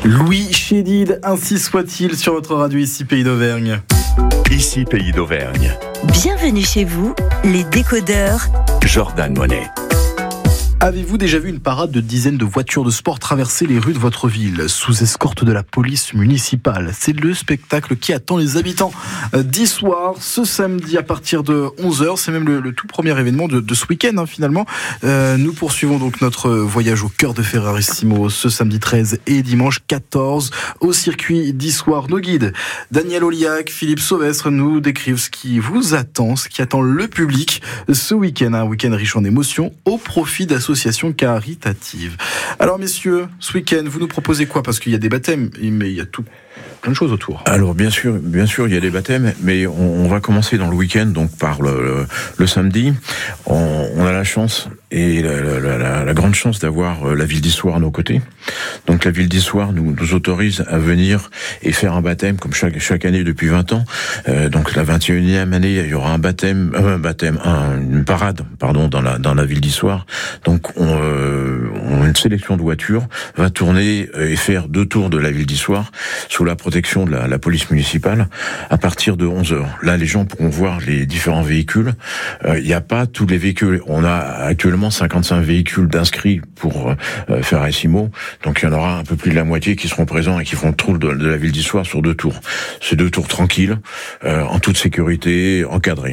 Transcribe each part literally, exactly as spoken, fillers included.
Louis Chédid, ainsi soit-il sur votre radio ici Pays d'Auvergne. Ici Pays d'Auvergne. Bienvenue chez vous, les décodeurs. Jordan Monet. Avez-vous déjà vu une parade de dizaines de voitures de sport traverser les rues de votre ville sous escorte de la police municipale? C'est le spectacle qui attend les habitants d'Issoire ce samedi à partir de onze heures. C'est même le, le tout premier événement de, de ce week-end hein, finalement. Euh, nous poursuivons donc notre voyage au cœur de Ferrarissimo ce samedi treize et dimanche quatorze au circuit d'Issoire. Nos guides, Daniel Oliac, Philippe Sauvestre, nous décrivent ce qui vous attend, ce qui attend le public ce week-end. Un week-end riche en émotions au profit d'associations association caritative. Alors messieurs, ce week-end, vous nous proposez quoi? Parce qu'il y a des baptêmes, mais il y a tout, plein de choses autour. Alors bien sûr, bien sûr, il y a des baptêmes, mais on, on va commencer dans le week-end, donc par le, le, le samedi. On, on a la chance et la, la, la, la grande chance d'avoir la ville d'Issoire à nos côtés. Donc la ville d'Issoire nous, nous autorise à venir et faire un baptême comme chaque, chaque année depuis vingt ans. Euh, donc la vingt et unième année, il y aura un baptême, euh, un baptême, un, une parade, pardon, dans la dans la ville d'Issoire. Donc on, euh, on une sélection de voitures va tourner et faire deux tours de la ville d'Issoire sous la protection de la, la police municipale à partir de onze heures. Là, les gens pourront voir les différents véhicules. Il euh, n'y a pas tous les véhicules. On a actuellement cinquante-cinq véhicules d'inscrits pour euh, Ferrarissimo. Donc il y en aura un peu plus de la moitié qui seront présents et qui font le tour de, de la ville d'Issoire sur deux tours. C'est deux tours tranquilles, euh, en toute sécurité, encadrés.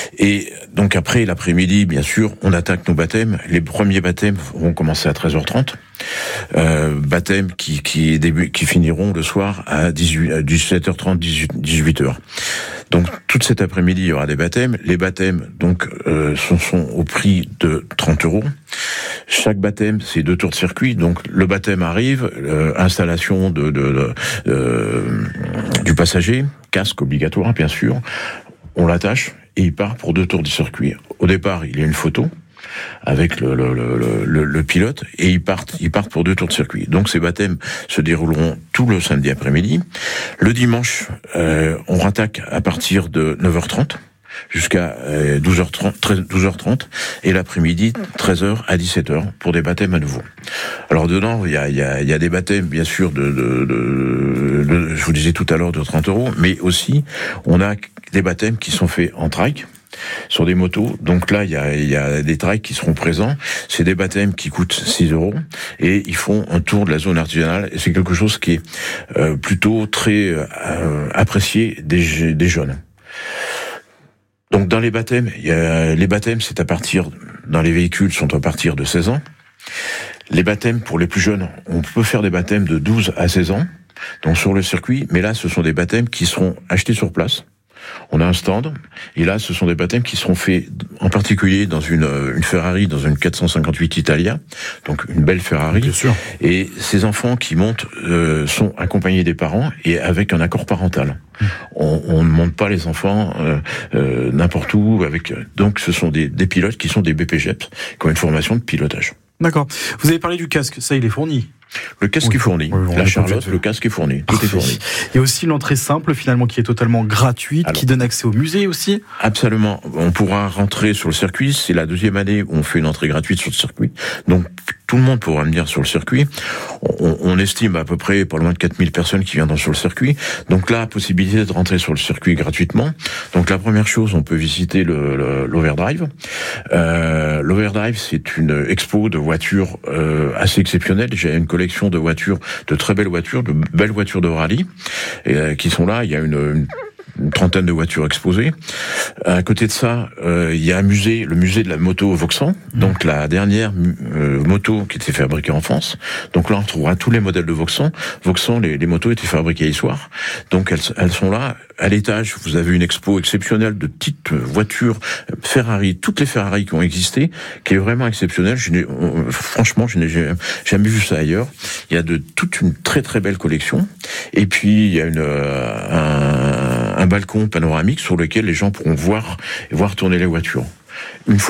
Et donc après, l'après-midi, bien sûr, on attaque nos baptêmes. Les premiers baptêmes vont commencer à treize heures trente. Euh, baptêmes qui, qui, début, qui finiront le soir à dix-sept heures trente, dix-huit heures. Donc toute cet après-midi, il y aura des baptêmes. Les baptêmes donc euh, sont, sont au prix de trente euros. Chaque baptême, c'est deux tours de circuit. Donc le baptême arrive, euh, installation de, de, de euh, du passager, casque obligatoire bien sûr. On l'attache et il part pour deux tours de circuit. Au départ, il y a une photo avec le, le, le, le, le pilote, et ils partent, ils partent pour deux tours de circuit. Donc ces baptêmes se dérouleront tout le samedi après-midi. Le dimanche, euh, on rattaque à partir de neuf heures trente jusqu'à euh, douze heures trente, douze heures trente, et l'après-midi, treize heures à dix-sept heures, pour des baptêmes à nouveau. Alors dedans, il y a, il y a, il y a des baptêmes, bien sûr, de, de, de, de, je vous disais tout à l'heure, de trente euros, mais aussi, on a des baptêmes qui sont faits en trike, sur des motos. Donc là, il y a, il y a des trikes qui seront présents. C'est des baptêmes qui coûtent six euros et ils font un tour de la zone artisanale. Et c'est quelque chose qui est euh, plutôt très euh, apprécié des, des jeunes. Donc dans les baptêmes, il y a, les baptêmes, c'est à partir, dans les véhicules, sont à partir de seize ans. Les baptêmes pour les plus jeunes, on peut faire des baptêmes de douze à seize ans, donc sur le circuit. Mais là, ce sont des baptêmes qui seront achetés sur place. On a un stand, et là, ce sont des baptêmes qui seront faits, en particulier dans une, une Ferrari, dans une quatre cent cinquante-huit Italia, donc une belle Ferrari. Bien sûr. Et ces enfants qui montent euh, sont accompagnés des parents et avec un accord parental. Mmh. On, on ne monte pas les enfants euh, euh, n'importe où. Avec donc, ce sont des, des pilotes qui sont des B P G E P, qui ont une formation de pilotage. D'accord. Vous avez parlé du casque, ça, il est fourni. Le casque oui. est fourni. Oui, la Charlotte, le casque est fourni. Tout est fourni. Il y a aussi l'entrée simple, finalement, qui est totalement gratuite, Alors, qui donne accès au musée aussi. Absolument. On pourra rentrer sur le circuit. C'est la deuxième année où on fait une entrée gratuite sur le circuit. Donc, tout le monde pourra venir sur le circuit. On, on estime à peu près pas loin de quatre mille personnes qui viendront sur le circuit. Donc là, possibilité de rentrer sur le circuit gratuitement. Donc la première chose, on peut visiter le, le, l'Overdrive. Euh, L'Overdrive, c'est une expo de voitures euh, assez exceptionnelle. J'ai une collection de voitures, de très belles voitures, de belles voitures de rallye et, euh, qui sont là. Il y a une, une une trentaine de voitures exposées. À côté de ça, euh, il y a un musée, le musée de la moto Vauxhall, mmh. donc la dernière euh, moto qui était fabriquée en France. Donc là, on retrouvera tous les modèles de Vauxhall. Vauxhall, les, les motos étaient fabriquées à Issoire. Donc elles, elles sont là. À l'étage, vous avez une expo exceptionnelle de petites voitures Ferrari, toutes les Ferrari qui ont existé, qui est vraiment exceptionnelle. Je n'ai, euh, franchement, je n'ai jamais vu ça ailleurs. Il y a de toute une très très belle collection. Et puis il y a une euh, un un balcon panoramique sur lequel les gens pourront voir voir tourner les voitures. Une fois